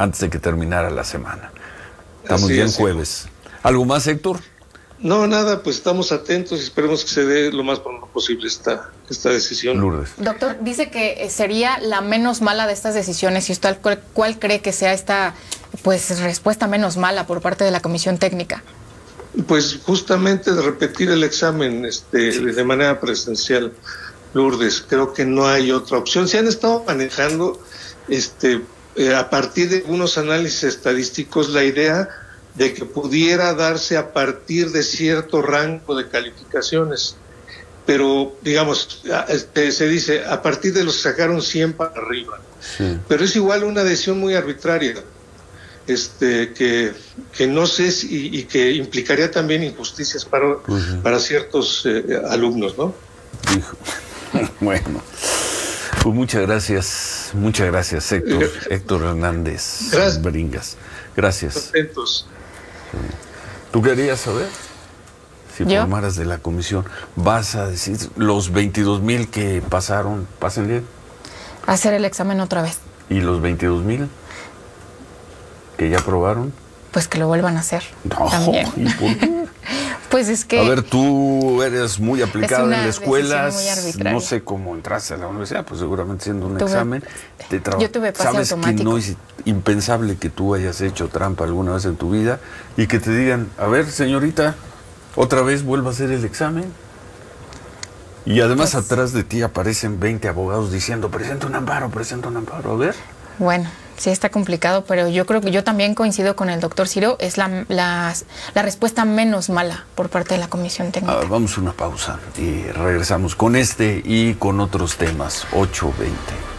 antes de que terminara la semana. Estamos ya en jueves. ¿Algo más, Héctor? No, nada, pues estamos atentos y esperemos que se dé lo más pronto posible esta decisión. Lourdes. Doctor, dice que sería la menos mala de estas decisiones. ¿Y usted cuál cree que sea esta respuesta menos mala por parte de la Comisión Técnica? Pues justamente de repetir el examen de manera presencial, Lourdes. Creo que no hay otra opción. Se han estado manejando a partir de unos análisis estadísticos la idea de que pudiera darse a partir de cierto rango de calificaciones, pero digamos, se dice a partir de los que sacaron 100 para arriba, sí. Pero es igual una decisión muy arbitraria, que no sé y que implicaría también injusticias para ciertos alumnos, ¿no? Hijo. Bueno, pues muchas gracias, Héctor Hernández Bringas. Gracias. Atentos. ¿Tú querías saber? Si formaras de la comisión, ¿vas a decir los 22,000 que pasaron, pásenle? Hacer el examen otra vez. ¿Y los 22,000 que ya aprobaron? Pues que lo vuelvan a hacer. No, también. ¿Y por qué? Pues es que... A ver, tú eres muy aplicada en la escuela, no sé cómo entraste a la universidad, pues seguramente siendo un examen. Yo tuve pase sabes automático. Que no es impensable que tú hayas hecho trampa alguna vez en tu vida y que te digan, a ver, señorita, otra vez vuelva a hacer el examen. Y además pues, atrás de ti aparecen 20 abogados diciendo, presenta un amparo, a ver. Bueno, sí está complicado, pero yo creo que yo también coincido con el doctor Ciro, es la respuesta menos mala por parte de la Comisión Técnica. Vamos a una pausa y regresamos con este y con otros temas. 8:20.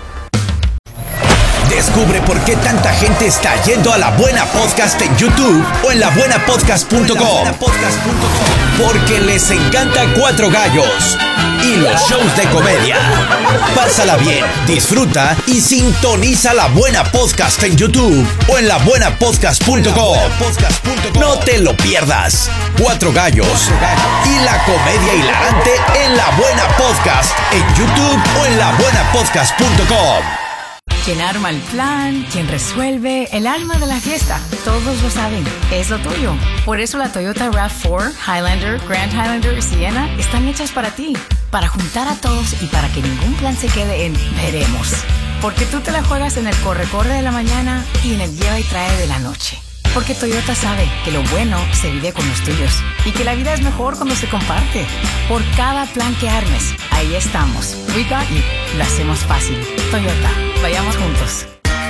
Descubre por qué tanta gente está yendo a La Buena Podcast en YouTube o en labuenapodcast.com. Porque les encanta Cuatro Gallos y los shows de comedia. Pásala bien, disfruta y sintoniza La Buena Podcast en YouTube o en labuenapodcast.com. No te lo pierdas. Cuatro Gallos y la comedia hilarante en La Buena Podcast en YouTube o en labuenapodcast.com. Quien arma el plan, quien resuelve, el alma de la fiesta. Todos lo saben, es lo tuyo. Por eso la Toyota RAV4, Highlander, Grand Highlander y Sienna están hechas para ti. Para juntar a todos y para que ningún plan se quede en veremos. Porque tú te la juegas en el corre-corre de la mañana y en el lleva y trae de la noche. Porque Toyota sabe que lo bueno se vive con los tuyos y que la vida es mejor cuando se comparte. Por cada plan que armes, ahí estamos. We got you. Lo hacemos fácil. Toyota, vayamos juntos.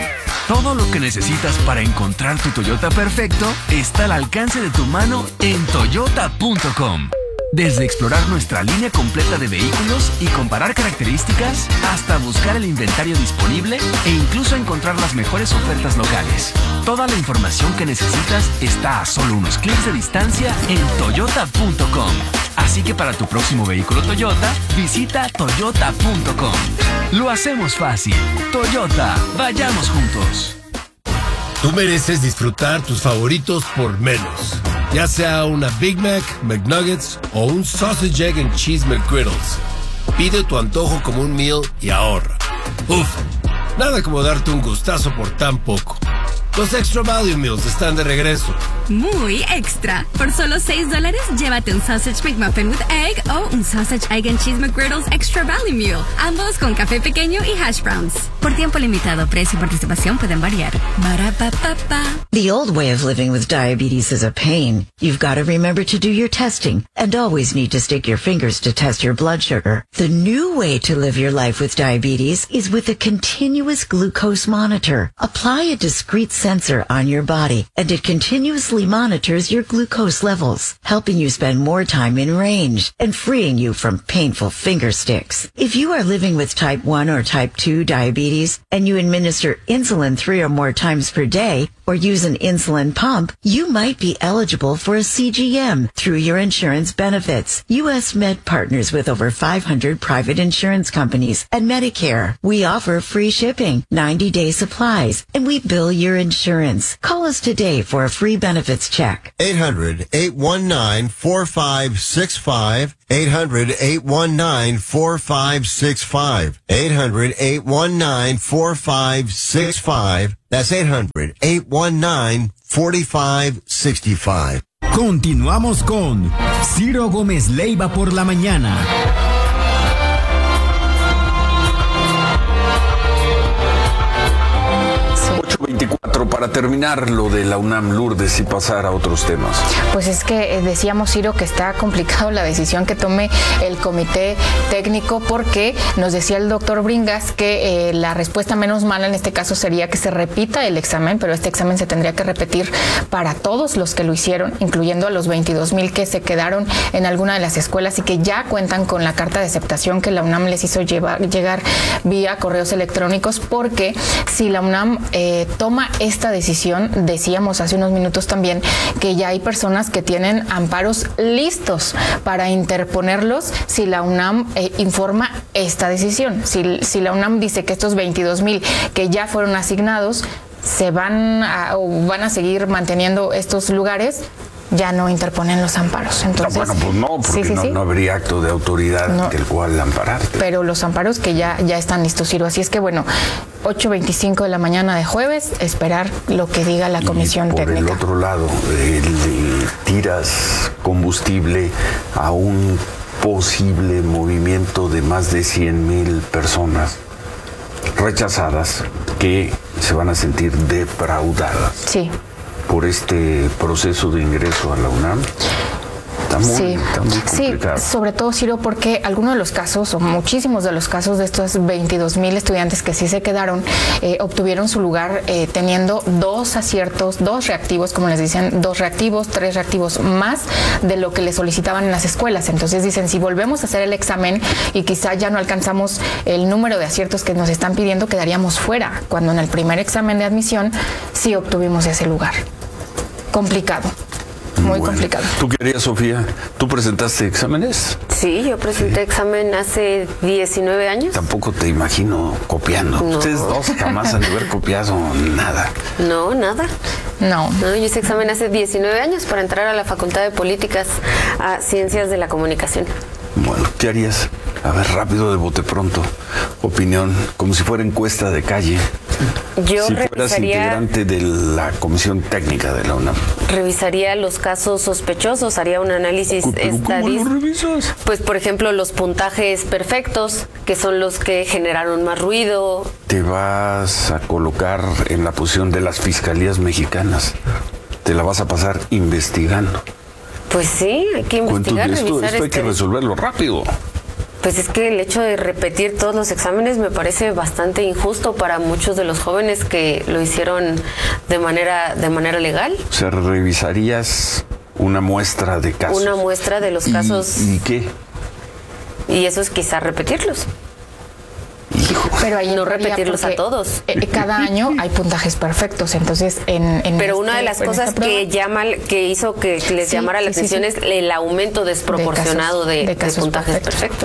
Todo lo que necesitas para encontrar tu Toyota perfecto está al alcance de tu mano en toyota.com. Desde explorar nuestra línea completa de vehículos y comparar características, hasta buscar el inventario disponible e incluso encontrar las mejores ofertas locales. Toda la información que necesitas está a solo unos clics de distancia en toyota.com. Así que para tu próximo vehículo Toyota, visita toyota.com. Lo hacemos fácil. Toyota, vayamos juntos. Tú mereces disfrutar tus favoritos por menos. Ya sea una Big Mac, McNuggets o un Sausage, Egg and Cheese McGriddles. Pide tu antojo como un meal y ahorra. Uf, nada como darte un gustazo por tan poco. Los Extra Value Meals están de regreso. Muy extra. Por solo $6, llévate un Sausage McMuffin with Egg o un Sausage, Egg and Cheese McGriddles Extra Value Meal. Ambos con café pequeño y hash browns. Por tiempo limitado, precio y participación pueden variar. Ba-ra-pa-pa-pa. The old way of living with diabetes is a pain. You've got to remember to do your testing and always need to stick your fingers to test your blood sugar. The new way to live your life with diabetes is with a continuous glucose monitor. Apply a discrete sensor on your body and it continuously monitors your glucose levels, helping you spend more time in range and freeing you from painful finger sticks. If you are living with type 1 or type 2 diabetes and you administer insulin 3 or more times per day or use an insulin pump, you might be eligible for a CGM through your insurance benefits. U.S. Med partners with over 500 private insurance companies and Medicare. We offer free shipping, 90-day supplies, and we bill your insurance. Call us today for a free benefits check. 800-819-4565. 800-819-4565. 800-819-4565. That's 800-819-4565. Continuamos con Ciro Gómez Leiva por la mañana. 8:24 para terminar lo de la UNAM, Lourdes, y pasar a otros temas. Pues es que decíamos, Ciro, que está complicado la decisión que tome el comité técnico, porque nos decía el doctor Bringas que la respuesta menos mala en este caso sería que se repita el examen, pero este examen se tendría que repetir para todos los que lo hicieron, incluyendo a los 22,000 que se quedaron en alguna de las escuelas y que ya cuentan con la carta de aceptación que la UNAM les hizo llegar vía correos electrónicos, porque si la UNAM toma esta decisión, decíamos hace unos minutos también que ya hay personas que tienen amparos listos para interponerlos si la UNAM informa esta decisión. Si la UNAM dice que estos 22,000 que ya fueron asignados van a seguir manteniendo estos lugares, ya no interponen los amparos. Entonces, bueno, pues no, porque no habría acto de autoridad del cual ampararte. Pero los amparos que ya están listos, Ciro. Así es que, bueno, 8:25 de la mañana de jueves, esperar lo que diga la comisión técnica. Por el otro lado, tiras combustible a un posible movimiento de más de 100,000 personas rechazadas que se van a sentir defraudadas. Sí. Por este proceso de ingreso a la UNAM. Está muy complicado. Sí, sobre todo, Ciro, porque algunos de los casos, o muchísimos de los casos de estos 22,000 estudiantes que sí se quedaron, obtuvieron su lugar teniendo 2 aciertos, 2 reactivos, como les dicen, 2 reactivos, 3 reactivos más de lo que les solicitaban en las escuelas. Entonces dicen, si volvemos a hacer el examen y quizá ya no alcanzamos el número de aciertos que nos están pidiendo, quedaríamos fuera, cuando en el primer examen de admisión sí obtuvimos ese lugar. Complicado. Muy complicado. ¿Tú qué harías, Sofía? ¿Tú presentaste exámenes? Sí, yo presenté examen hace 19 años. Tampoco te imagino copiando. No. Ustedes dos jamás han de haber copiado nada. No, nada. No, yo hice examen hace 19 años para entrar a la Facultad de Políticas a Ciencias de la Comunicación. Bueno, ¿qué harías? A ver, rápido, de bote pronto. Opinión, como si fuera encuesta de calle. Yo si fueras integrante de la comisión técnica de la UNAM. Revisaría los casos sospechosos, haría un análisis estadístico. ¿Cómo lo revisas? Pues, por ejemplo, los puntajes perfectos, que son los que generaron más ruido. Te vas a colocar en la posición de las fiscalías mexicanas. Te la vas a pasar investigando. Pues sí, hay que investigar, revisar esto hay que resolverlo rápido. Pues es que el hecho de repetir todos los exámenes me parece bastante injusto para muchos de los jóvenes que lo hicieron de manera legal. O sea, revisarías una muestra de casos. Una muestra de los casos. ¿Y qué? Y eso es quizás repetirlos. Pero ahí no repetirlos a todos. Cada año hay puntajes perfectos, entonces pero una de las cosas que hizo que les llamara la atención es el aumento desproporcionado de puntajes perfectos.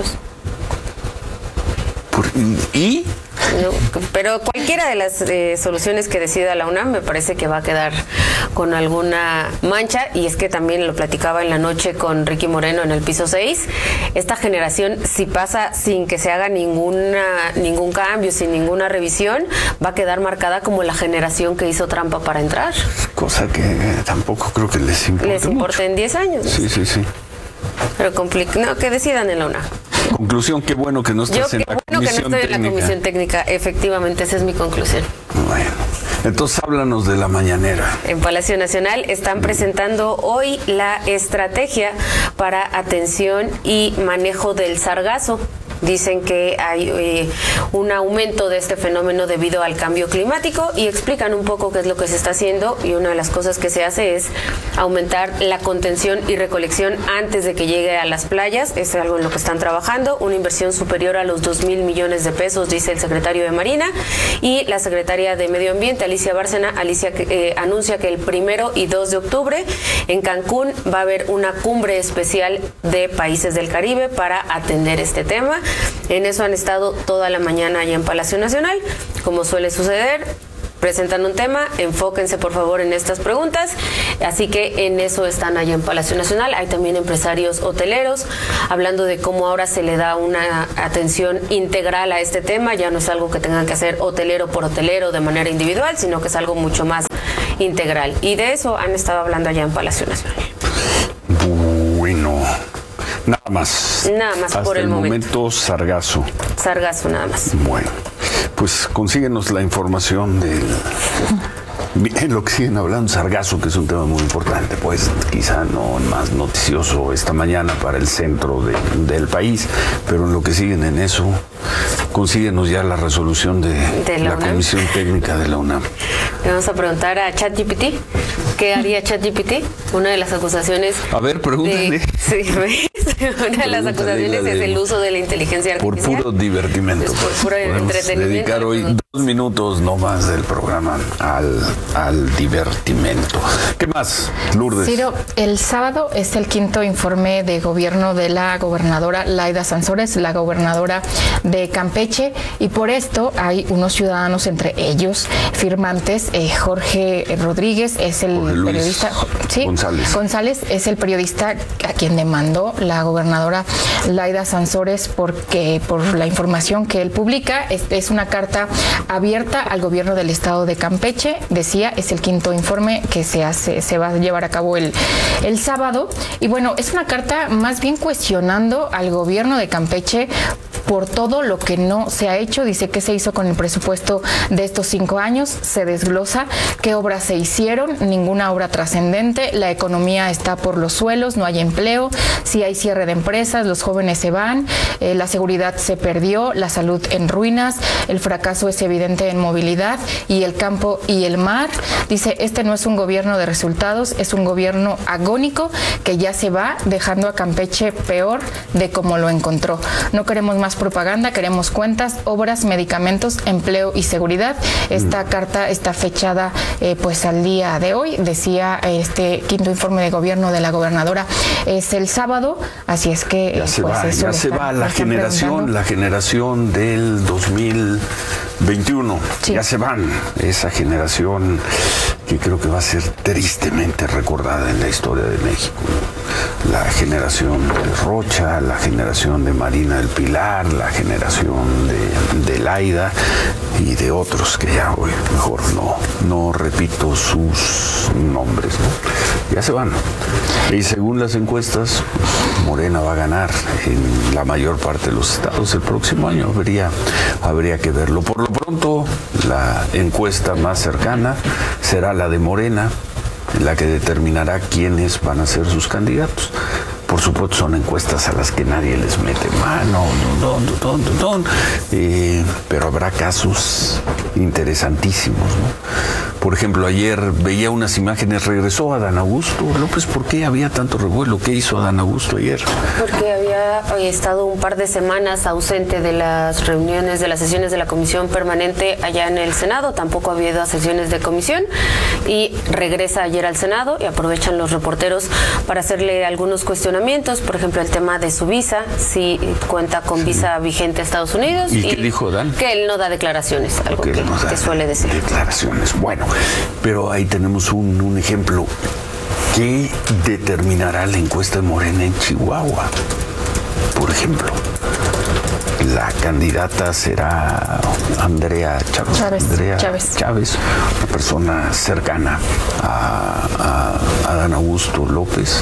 ¿Y? No, pero cualquiera de las soluciones que decida la UNAM me parece que va a quedar con alguna mancha, y es que también lo platicaba en la noche con Ricky Moreno en el piso 6, esta generación, si pasa sin que se haga ningún cambio, sin ninguna revisión, va a quedar marcada como la generación que hizo trampa para entrar. Cosa que tampoco creo que les importe. Les importa en 10 años. Sí. Pero que decidan en la UNAM. Conclusión, qué bueno que no estás en la comisión técnica. Qué bueno que no estoy en la comisión técnica, efectivamente, esa es mi conclusión. Bueno, entonces háblanos de la mañanera. En Palacio Nacional están presentando hoy la estrategia para atención y manejo del sargazo. Dicen que hay un aumento de este fenómeno debido al cambio climático y explican un poco qué es lo que se está haciendo, y una de las cosas que se hace es aumentar la contención y recolección antes de que llegue a las playas. Es algo en lo que están trabajando, una inversión superior a los 2,000 millones de pesos, dice el secretario de Marina, y la secretaria de Medio Ambiente, Alicia Bárcena, anuncia que el 1 y 2 de octubre en Cancún va a haber una cumbre especial de países del Caribe para atender este tema. En eso han estado toda la mañana allá en Palacio Nacional. Como suele suceder, presentan un tema, enfóquense por favor en estas preguntas, así que en eso están allá en Palacio Nacional. Hay también empresarios hoteleros hablando de cómo ahora se le da una atención integral a este tema, ya no es algo que tengan que hacer hotelero por hotelero de manera individual, sino que es algo mucho más integral, y de eso han estado hablando allá en Palacio Nacional. Bueno, nada más hasta por el momento Sargazo nada más. Bueno, pues consíguenos la información en lo que siguen hablando, Sargazo, que es un tema muy importante, pues quizá no más noticioso esta mañana para el centro del país, pero en lo que siguen en eso, consíguenos ya la resolución de la Comisión Técnica de la UNAM. Le vamos a preguntar a ChatGPT, ¿qué haría ChatGPT? Una de las acusaciones... A ver, pregúntale. Una de las acusaciones es el uso de la inteligencia artificial. Por puro divertimento. Por puro entretenimiento. Dedicar hoy 2 minutos no más del programa al divertimento. ¿Qué más, Lourdes? Ciro, el sábado es el 5º informe de gobierno de la gobernadora Laida Sansores, la gobernadora de Campeche, y por esto hay unos ciudadanos, entre ellos firmantes. Jorge Rodríguez es el periodista. Sí, González es el periodista a quien demandó la gobernadora Laida Sansores porque por la información que él publica. Es una carta abierta al gobierno del estado de Campeche. Decía, es el 5º informe que se va a llevar a cabo el sábado. Y bueno, es una carta más bien cuestionando al gobierno de Campeche por todo lo que no se ha hecho. Dice que se hizo con el presupuesto de estos 5 años, se desglosa qué obras se hicieron, ninguna obra trascendente, la economía está por los suelos, no hay empleo, si hay cierre de empresas, los jóvenes se van, la seguridad se perdió, la salud en ruinas, el fracaso es evidente en movilidad y el campo y el mar. Dice, este no es un gobierno de resultados, es un gobierno agónico que ya se va dejando a Campeche peor de como lo encontró. No queremos más propaganda, queremos cuentas, obras, medicamentos, empleo y seguridad. Esta carta está fechada pues al día de hoy. Decía, este 5º informe de gobierno de la gobernadora es el sábado, así es que ya se va la generación del 2021. Sí. Ya se van, esa generación que creo que va a ser tristemente recordada en la historia de México. La generación de Rocha, la generación de Marina del Pilar, la generación de Laida y de otros que ya hoy mejor no repito sus nombres, ¿no? Ya se van. Y según las encuestas, Morena va a ganar en la mayor parte de los estados el próximo año. Habría que verlo. Por lo pronto, la encuesta más cercana será la de Morena, en la que determinará quiénes van a ser sus candidatos. Por supuesto, son encuestas a las que nadie les mete mano, pero habrá casos interesantísimos, ¿no? Por ejemplo, ayer veía unas imágenes, regresó Adán Augusto López. ¿Por qué había tanto revuelo? ¿Qué hizo Adán Augusto ayer? Porque había estado un par de semanas ausente de las reuniones, de las sesiones de la comisión permanente allá en el Senado. Tampoco había ido a sesiones de comisión y regresa ayer al Senado y aprovechan los reporteros para hacerle algunos cuestionamientos. Por ejemplo, el tema de su visa, si cuenta con visa vigente a Estados Unidos. ¿Y qué dijo Dan? Que él no da declaraciones, algo que suele decir. Declaraciones, bueno, pero ahí tenemos un ejemplo. ¿Qué determinará la encuesta de Morena en Chihuahua? Por ejemplo, la candidata será Andrea Chávez, una persona cercana a Adán Augusto López.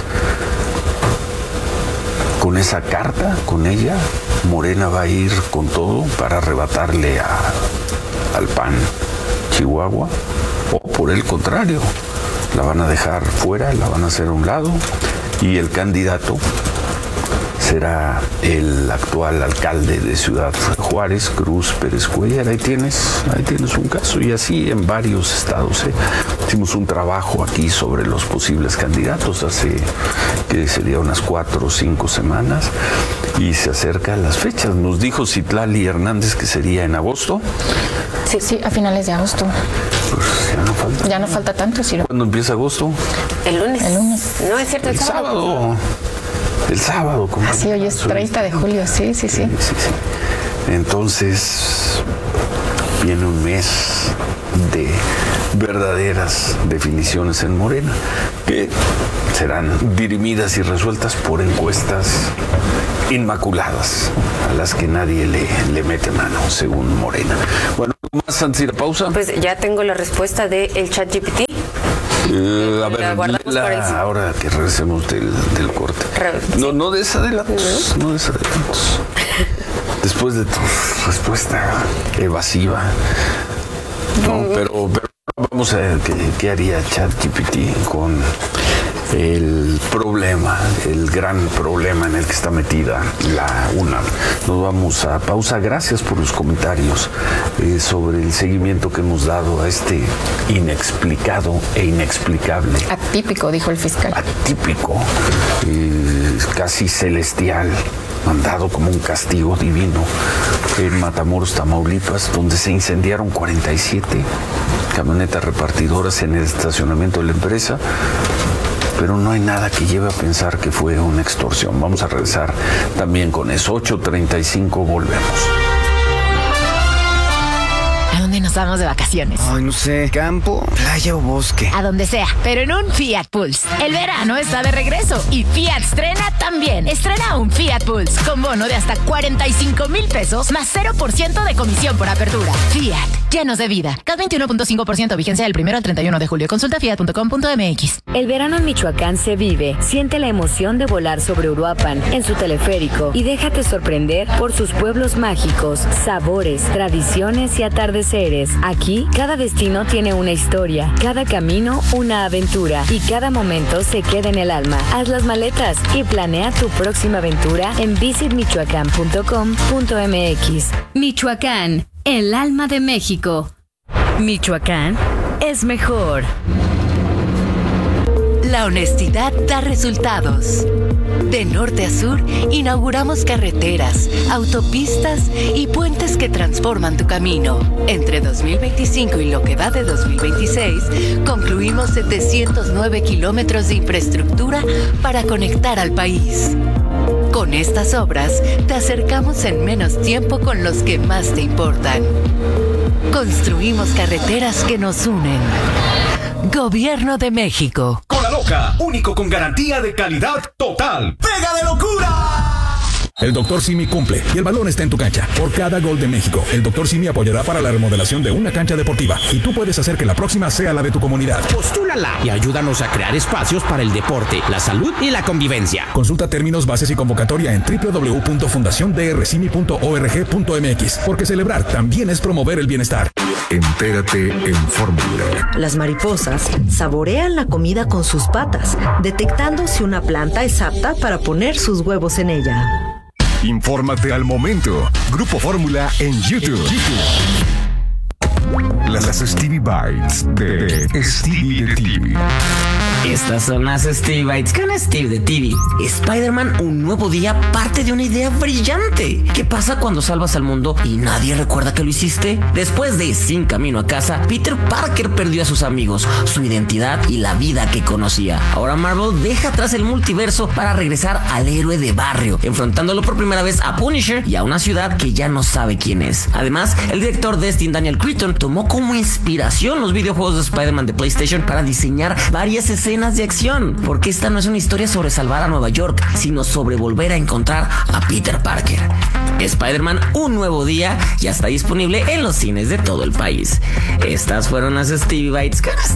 Con esa carta, con ella, Morena va a ir con todo para arrebatarle al PAN Chihuahua, o por el contrario, la van a dejar fuera, la van a hacer a un lado, y el candidato será el actual alcalde de Ciudad Juárez, Cruz Pérez Cuellar. Ahí tienes un caso, y así en varios estados. Hicimos un trabajo aquí sobre los posibles candidatos hace, que sería unas 4 o 5 semanas, y se acercan las fechas. Nos dijo Citlali Hernández que sería en agosto. Sí, a finales de agosto. Pues ya no falta tanto, Ciro. ¿Cuándo empieza agosto? El lunes. No, es cierto, el sábado. El sábado. Sí, hoy es 30 de julio, sí. Entonces, viene un mes de verdaderas definiciones en Morena, que serán dirimidas y resueltas por encuestas inmaculadas, a las que nadie le mete mano, según Morena. Bueno, ¿más antes de ir a pausa? Pues ya tengo la respuesta del ChatGPT. A ver, ahora que regresemos del corte. No desadelantos, no desadelantos. Después de tu respuesta evasiva. No, pero vamos a ver qué haría ChatGPT con el problema, el gran problema en el que está metida la UNAM. Nos vamos a pausa. Gracias por los comentarios sobre el seguimiento que hemos dado a este inexplicado e inexplicable. Atípico, dijo el fiscal. Atípico, casi celestial, mandado como un castigo divino en Matamoros, Tamaulipas, donde se incendiaron 47 camionetas repartidoras en el estacionamiento de la empresa. Pero no hay nada que lleve a pensar que fue una extorsión. Vamos a regresar también con eso. 8:35, volvemos. ¿A dónde nos vamos de vacaciones? Ay, no sé, campo, playa o bosque. A donde sea, pero en un Fiat Pulse. El verano está de regreso y Fiat estrena también. Estrena un Fiat Pulse con bono de hasta 45,000 pesos más 0% de comisión por apertura. Fiat, llenos de vida. CAT 21.5%, vigencia del 1 al 31 de julio. Consulta fiat.com.mx. El verano en Michoacán se vive. Siente la emoción de volar sobre Uruapan en su teleférico y déjate sorprender por sus pueblos mágicos, sabores, tradiciones y atardeceres. Aquí, cada destino tiene una historia, cada camino una aventura y cada momento se queda en el alma. Haz las maletas y planea tu próxima aventura en visitmichoacán.com.mx. Michoacán, el alma de México. Michoacán es mejor. La honestidad da resultados. De norte a sur, inauguramos carreteras, autopistas y puentes que transforman tu camino. Entre 2025 y lo que va de 2026, concluimos 709 kilómetros de infraestructura para conectar al país. Con estas obras, te acercamos en menos tiempo con los que más te importan. Construimos carreteras que nos unen. Gobierno de México. Cola Loca, único con garantía de calidad total. ¡Pega de locura! El Dr. Simi cumple y el balón está en tu cancha. Por cada gol de México, el Dr. Simi apoyará para la remodelación de una cancha deportiva y tú puedes hacer que la próxima sea la de tu comunidad. Postúlala y ayúdanos a crear espacios para el deporte, la salud y la convivencia. Consulta términos, bases y convocatoria en www.fundaciondrcimi.org.mx, porque celebrar también es promover el bienestar. Entérate en Fórmula. Las mariposas saborean la comida con sus patas, detectando si una planta es apta para poner sus huevos en ella. Infórmate al momento. Grupo Fórmula en YouTube. Las Stevie Bites de Stevie de TV. Estas son las Stevie Bites con Steve de TV. Spider-Man, un nuevo día, parte de una idea brillante. ¿Qué pasa cuando salvas al mundo y nadie recuerda que lo hiciste? Después de Sin Camino a Casa, Peter Parker perdió a sus amigos, su identidad y la vida que conocía. Ahora Marvel deja atrás el multiverso para regresar al héroe de barrio, enfrentándolo por primera vez a Punisher y a una ciudad que ya no sabe quién es. Además, el director Destin Daniel Cretton tomó como inspiración los videojuegos de Spider-Man de PlayStation para diseñar varias escenas de acción, porque esta no es una historia sobre salvar a Nueva York, sino sobre volver a encontrar a Peter Parker. Spider-Man, un nuevo día, ya está disponible en los cines de todo el país. Estas fueron las Stevie Bites con